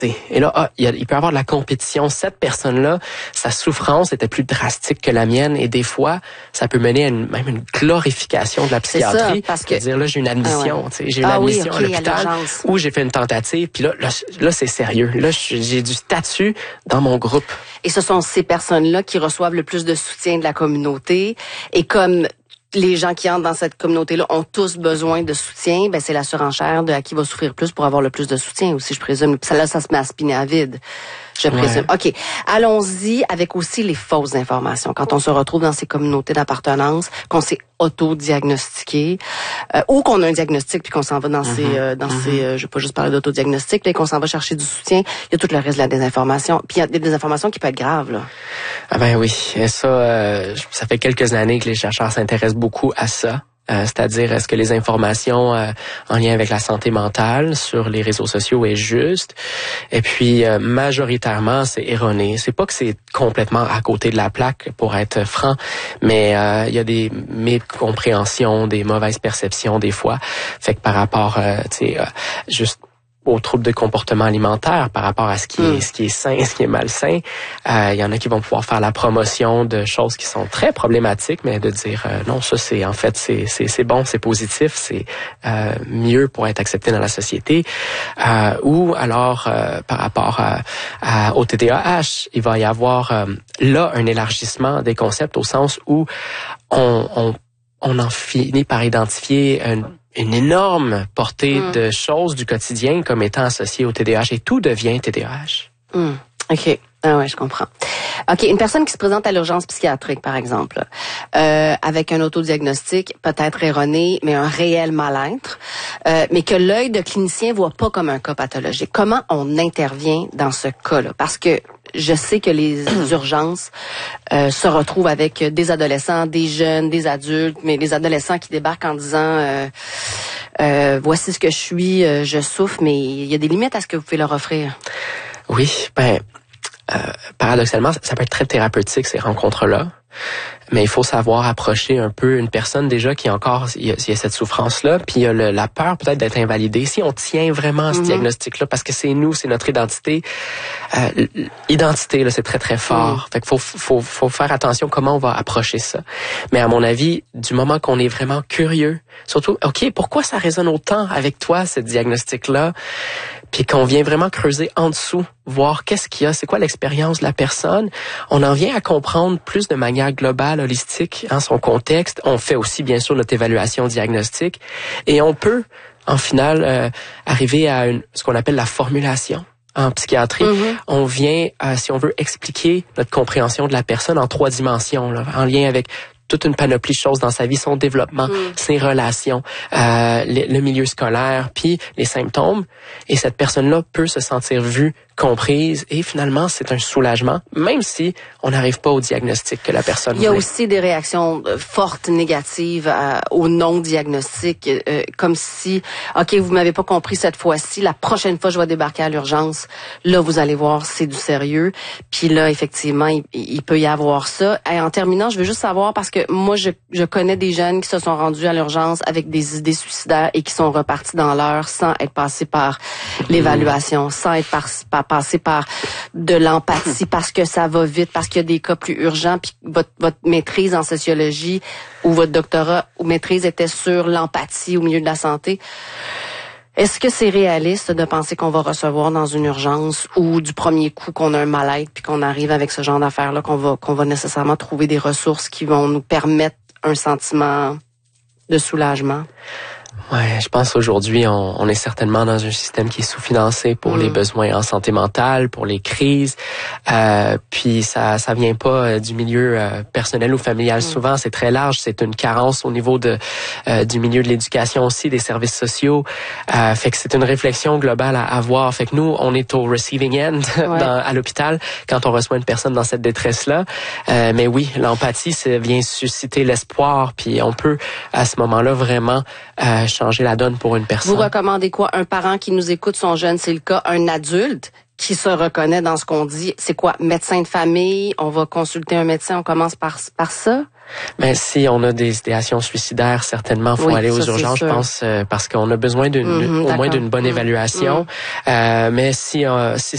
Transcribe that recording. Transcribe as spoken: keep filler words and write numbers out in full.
Et là, ah, il, y a, il peut y avoir de la compétition. Cette personne-là, sa souffrance était plus drastique que la mienne. Et des fois, ça peut mener à une, même une glorification de la psychiatrie. C'est ça, parce que... dire là, j'ai une admission. Ah ouais. J'ai une ah admission oui, okay, à l'hôpital où j'ai fait une tentative. Puis là, là, là c'est sérieux. Là, j'ai du statut dans mon groupe. Et ce sont ces personnes-là qui reçoivent le plus de soutien de la communauté. Et comme les gens qui entrent dans cette communauté-là ont tous besoin de soutien, ben c'est la surenchère de à qui va souffrir plus pour avoir le plus de soutien aussi, je présume. Puis ça, là, ça se met à spinner à vide, je présume. Ouais. OK. Allons-y avec aussi les fausses informations. Quand on se retrouve dans ces communautés d'appartenance, qu'on s'est auto-diagnostiqué, euh, ou qu'on a un diagnostic puis qu'on s'en va dans mm-hmm. ces... Euh, dans mm-hmm. ces euh, je vais pas juste parler d'autodiagnostic, mais qu'on s'en va chercher du soutien. Il y a tout le reste de la désinformation. Puis il y a des désinformations qui peuvent être graves, là. Ah ben oui. Et ça, euh, ça fait quelques années que les chercheurs s'intéressent beaucoup à ça. Euh, c'est-à-dire, est-ce que les informations euh, en lien avec la santé mentale sur les réseaux sociaux est juste? Et puis, euh, majoritairement, c'est erroné. C'est pas que c'est complètement à côté de la plaque, pour être franc, mais euh, il y a des mécompréhensions, des mauvaises perceptions des fois. Fait que par rapport, euh, tu sais, euh, juste aux troubles de comportement alimentaire par rapport à ce qui est, mm. ce qui est sain, ce qui est malsain. Euh, il y en a qui vont pouvoir faire la promotion de choses qui sont très problématiques, mais de dire euh, non, ça c'est en fait c'est c'est c'est bon, c'est positif, c'est euh, mieux pour être accepté dans la société. Euh, ou alors euh, par rapport à, à, au T D A H, il va y avoir euh, là un élargissement des concepts au sens où on on on en finit par identifier un une énorme portée mm. de choses du quotidien comme étant associées au T D A H et tout devient T D A H. Mm. OK. Ah ouais, je comprends. OK, une personne qui se présente à l'urgence psychiatrique, par exemple, euh, avec un autodiagnostic peut-être erroné, mais un réel mal-être, euh, mais que l'œil de clinicien voit pas comme un cas pathologique. Comment on intervient dans ce cas-là? Parce que je sais que les urgences euh, se retrouvent avec des adolescents, des jeunes, des adultes, mais les adolescents qui débarquent en disant euh, euh, voici ce que je suis, euh, je souffre, mais il y a des limites à ce que vous pouvez leur offrir. Oui, ben euh, paradoxalement, ça peut être très thérapeutique ces rencontres-là. Mais il faut savoir approcher un peu une personne déjà qui a encore il y a, il y a cette souffrance-là, puis il y a le, la peur peut-être d'être invalidé. Si on tient vraiment à ce mm-hmm. diagnostic-là, parce que c'est nous, c'est notre identité, euh, l'identité là, c'est très très fort. Mm. Fait qu'il faut faut faut faire attention comment on va approcher ça. Mais à mon avis, du moment qu'on est vraiment curieux, surtout, ok, pourquoi ça résonne autant avec toi ce diagnostic-là? Puis qu'on vient vraiment creuser en dessous, voir qu'est-ce qu'il y a, c'est quoi l'expérience de la personne. On en vient à comprendre plus de manière globale, holistique, hein, son contexte. On fait aussi, bien sûr, notre évaluation diagnostique. Et on peut, en final, euh, arriver à une, ce qu'on appelle la formulation. En psychiatrie, mm-hmm. on vient, euh, si on veut, expliquer notre compréhension de la personne en trois dimensions, là, en lien avec toute une panoplie de choses dans sa vie, son développement, mm. ses relations, euh, le, le milieu scolaire, puis les symptômes. Et cette personne-là peut se sentir vue, comprise, et finalement, c'est un soulagement, même si on n'arrive pas au diagnostic que la personne voulait. Il y a aussi des réactions fortes, négatives à, au non-diagnostic, euh, comme si, OK, vous m'avez pas compris cette fois-ci, la prochaine fois je vais débarquer à l'urgence, là, vous allez voir, c'est du sérieux. Puis là, effectivement, il, il peut y avoir ça. Et en terminant, je veux juste savoir, parce que moi, je, je connais des jeunes qui se sont rendus à l'urgence avec des idées suicidaires et qui sont repartis dans l'heure sans être passés par l'évaluation, sans être par, par passer par de l'empathie parce que ça va vite, parce qu'il y a des cas plus urgents, puis votre, votre maîtrise en sociologie ou votre doctorat ou maîtrise était sur l'empathie au milieu de la santé. Est-ce que c'est réaliste de penser qu'on va recevoir dans une urgence ou du premier coup qu'on a un mal-être puis qu'on arrive avec ce genre d'affaires-là, qu'on va, qu'on va nécessairement trouver des ressources qui vont nous permettre un sentiment de soulagement? Ouais, je pense aujourd'hui, on, on est certainement dans un système qui est sous-financé pour mmh. les besoins en santé mentale, pour les crises. Euh, puis ça, ça vient pas du milieu euh, personnel ou familial. Mmh. Souvent, c'est très large. C'est une carence au niveau de euh, du milieu de l'éducation aussi, des services sociaux. Euh, fait que c'est une réflexion globale à avoir. Fait que nous, on est au receiving end ouais. dans, à l'hôpital quand on reçoit une personne dans cette détresse-là. Euh, mais oui, l'empathie, ça vient susciter l'espoir. Puis on peut à ce moment-là vraiment euh, changer la donne pour une personne. Vous recommandez quoi? Un parent qui nous écoute, son jeune, c'est le cas. Un adulte qui se reconnaît dans ce qu'on dit, c'est quoi? Médecin de famille, on va consulter un médecin, on commence par, par ça? Mais si on a des idéations suicidaires, certainement, faut oui, aller aux ça, urgences, je pense, euh, parce qu'on a besoin d'une, mm-hmm, au moins d'une bonne mm-hmm. évaluation. Mm-hmm. Euh, mais si, euh, si